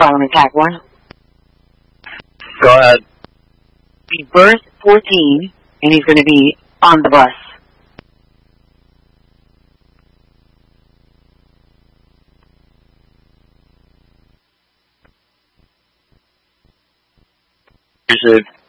following tag 1. Go ahead. Be berth 14, and he's going to be on the bus. Received.